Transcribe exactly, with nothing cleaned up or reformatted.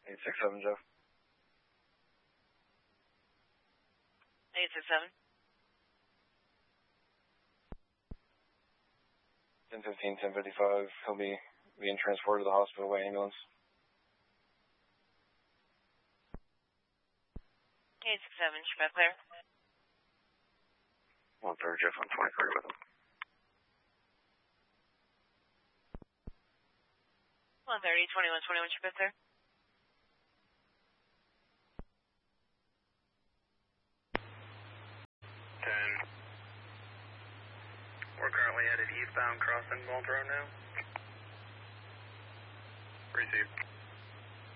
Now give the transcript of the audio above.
eight six seven, Jeff. eight six seven. ten fifteen, ten fifty-five. He'll be being transported to the hospital by ambulance. eight six seven, Chevette clear. one thirty, Jeff, one twenty-three with him. one thirty, twenty-one twenty-one, Chevette clear. ten. We're currently headed eastbound crossing Bolt Road now. Received.